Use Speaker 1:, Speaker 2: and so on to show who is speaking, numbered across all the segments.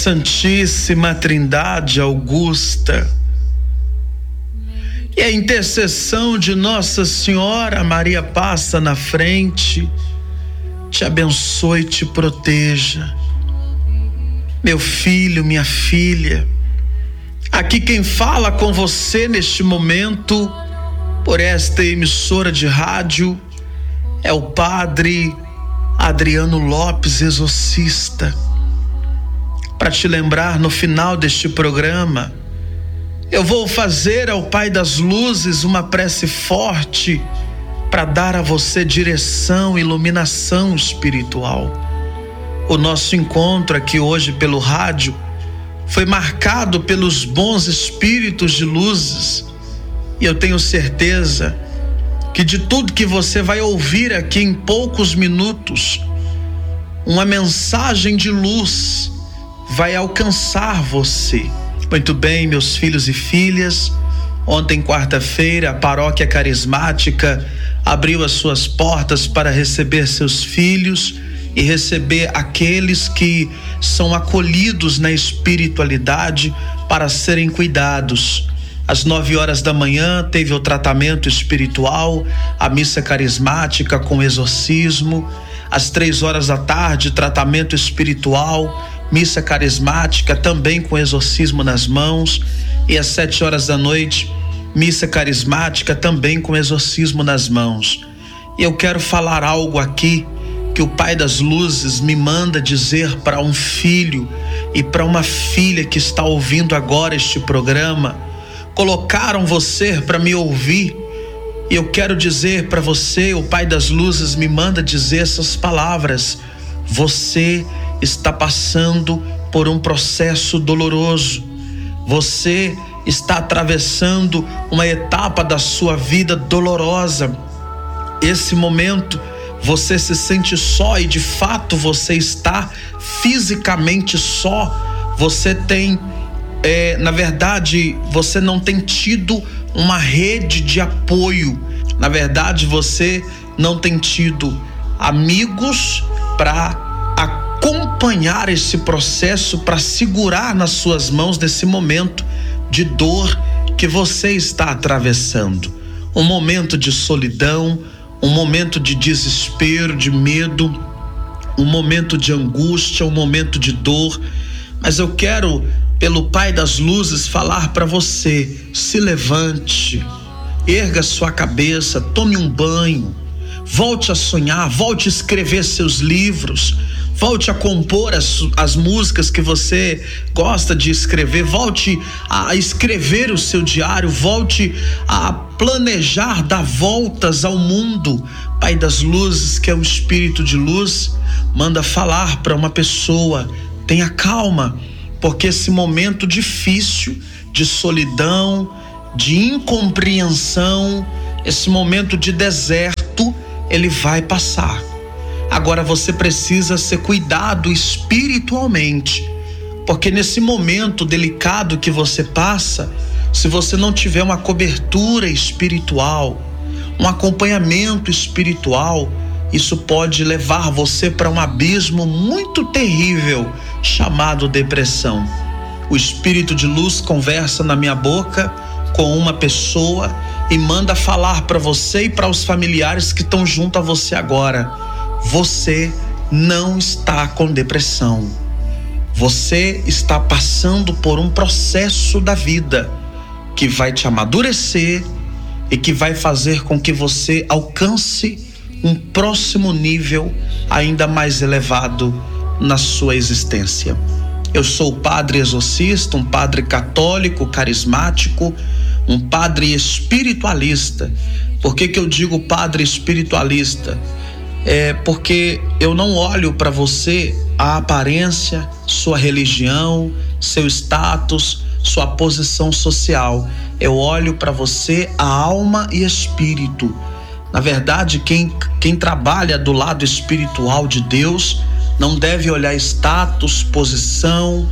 Speaker 1: Santíssima Trindade Augusta e a intercessão de Nossa Senhora Maria passa na frente, te abençoe e te proteja. Meu filho, minha filha, aqui quem fala com você neste momento, por esta emissora de rádio, é o Padre Adriano Lopes, exorcista. Para te lembrar, no final deste programa, eu vou fazer ao Pai das Luzes uma prece forte para dar a você direção e iluminação espiritual. O nosso encontro aqui hoje pelo rádio foi marcado pelos bons espíritos de luzes, e eu tenho certeza que de tudo que você vai ouvir aqui em poucos minutos, uma mensagem de luz vai alcançar você. Muito bem, meus filhos e filhas, ontem, quarta-feira, a Paróquia Carismática abriu as suas portas para receber seus filhos e receber aqueles que são acolhidos na espiritualidade para serem cuidados. Às 9 horas da manhã teve o tratamento espiritual, a missa carismática com exorcismo. Às 3 horas da tarde, tratamento espiritual, missa carismática também com exorcismo nas mãos. E às 7 horas da noite, missa carismática também com exorcismo nas mãos. E eu quero falar algo aqui que o Pai das Luzes me manda dizer para um filho e para uma filha que está ouvindo agora este programa. Colocaram você para me ouvir, e eu quero dizer para você, o Pai das Luzes me manda dizer essas palavras: você está passando por um processo doloroso, você está atravessando uma etapa da sua vida dolorosa. Esse momento você se sente só, e de fato você está fisicamente só. Você tem na verdade, você não tem tido uma rede de apoio. Na verdade, você não tem tido amigos para acompanhar esse processo, para segurar nas suas mãos nesse momento de dor que você está atravessando. Um momento de solidão, um momento de desespero, de medo, um momento de angústia, um momento de dor. Mas eu quero, pelo Pai das Luzes, falar para você: se levante, erga sua cabeça, tome um banho, volte a sonhar, volte a escrever seus livros, volte a compor as músicas que você gosta de escrever, volte a escrever o seu diário, volte a planejar dar voltas ao mundo. Pai das Luzes, que é o Espírito de luz, manda falar para uma pessoa: tenha calma, porque esse momento difícil de solidão, de incompreensão, esse momento de deserto, ele vai passar. Agora você precisa ser cuidado espiritualmente, porque nesse momento delicado que você passa, se você não tiver uma cobertura espiritual, um acompanhamento espiritual, isso pode levar você para um abismo muito terrível chamado depressão. O Espírito de luz conversa na minha boca com uma pessoa e manda falar para você e para os familiares que estão junto a você agora: você não está com depressão. Você está passando por um processo da vida que vai te amadurecer e que vai fazer com que você alcance um próximo nível ainda mais elevado na sua existência. Eu sou o padre exorcista, um padre católico, carismático, um padre espiritualista. Por que eu digo padre espiritualista? Porque eu não olho para você a aparência, sua religião, seu status, sua posição social. Eu olho para você a alma e espírito. Na verdade, quem trabalha do lado espiritual de Deus não deve olhar status, posição,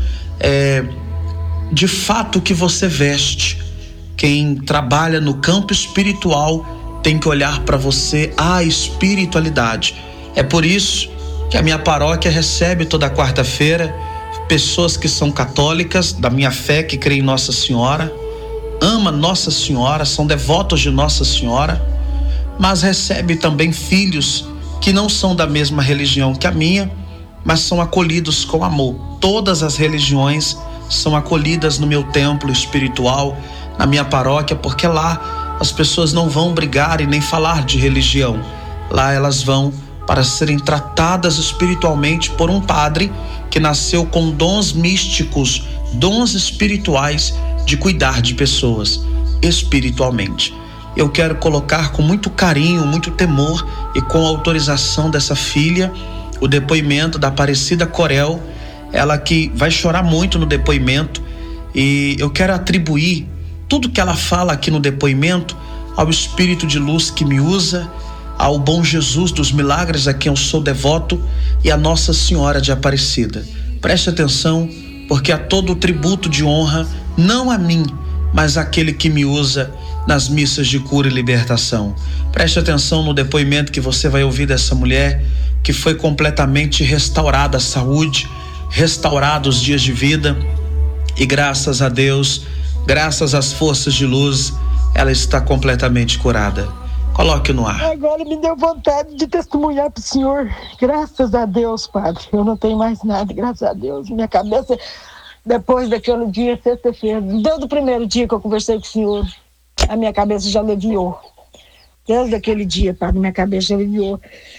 Speaker 1: de fato o que você veste. Quem trabalha no campo espiritual tem que olhar para você a espiritualidade. É por isso que a minha paróquia recebe toda quarta-feira pessoas que são católicas, da minha fé, que creem em Nossa Senhora, ama Nossa Senhora, são devotos de Nossa Senhora, mas recebe também filhos que não são da mesma religião que a minha, mas são acolhidos com amor. Todas as religiões são acolhidas no meu templo espiritual, na minha paróquia, porque lá as pessoas não vão brigar e nem falar de religião. Lá elas vão para serem tratadas espiritualmente por um padre que nasceu com dons místicos, dons espirituais de cuidar de pessoas espiritualmente. Eu quero colocar com muito carinho, muito temor e com autorização dessa filha o depoimento da Aparecida Corel, ela que vai chorar muito no depoimento, e eu quero atribuir tudo que ela fala aqui no depoimento ao Espírito de luz que me usa, ao bom Jesus dos milagres a quem eu sou devoto e a Nossa Senhora de Aparecida. Preste atenção, porque há todo o tributo de honra, não a mim, mas àquele que me usa nas missas de cura e libertação. Preste atenção no depoimento que você vai ouvir dessa mulher que foi completamente restaurada a saúde, restaurada os dias de vida, e graças a Deus, graças às forças de luz, ela está completamente curada. Coloque no ar.
Speaker 2: Agora me deu vontade de testemunhar para o senhor. Graças a Deus, padre. Eu não tenho mais nada, graças a Deus. Minha cabeça, depois daquele dia, sexta-feira, desde o primeiro dia que eu conversei com o senhor, a minha cabeça já aliviou. Desde aquele dia, padre, minha cabeça já aliviou.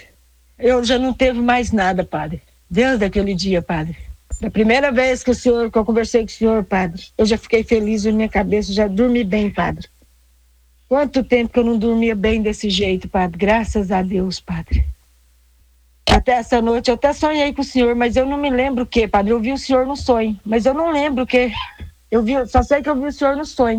Speaker 2: Eu já não teve mais nada, padre. Desde aquele dia, padre. Da primeira vez que eu conversei com o senhor, padre, eu já fiquei feliz, e minha cabeça já dormi bem, padre. Quanto tempo que eu não dormia bem desse jeito, padre. Graças a Deus, padre. Até essa noite eu até sonhei com o senhor, mas eu não me lembro o que, padre. Eu vi o senhor no sonho, mas eu não lembro o que. Só sei que eu vi o senhor no sonho.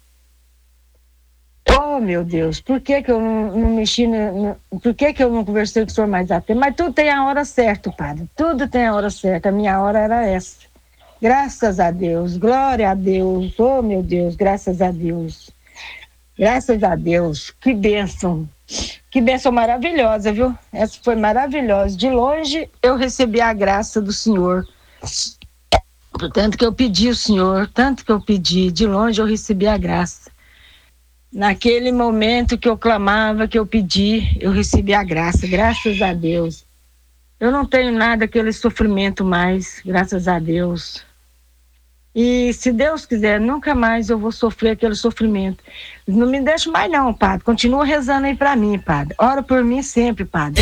Speaker 2: Oh, meu Deus, por que eu não mexi, por que eu não conversei com o senhor mais a tempo? Mas tudo tem a hora certa, padre. Tudo tem a hora certa. A minha hora era essa. Graças a Deus, glória a Deus. Oh, meu Deus, graças a Deus. Graças a Deus, que bênção maravilhosa, viu? Essa foi maravilhosa. De longe eu recebi a graça do Senhor. Tanto que eu pedi o Senhor, tanto que eu pedi, de longe eu recebi a graça. Naquele momento que eu clamava, que eu pedi, eu recebi a graça, graças a Deus. Eu não tenho nada aquele sofrimento mais, graças a Deus. E se Deus quiser, nunca mais eu vou sofrer aquele sofrimento. Não me deixe mais não, padre. Continua rezando aí pra mim, padre. Ora por mim sempre, padre.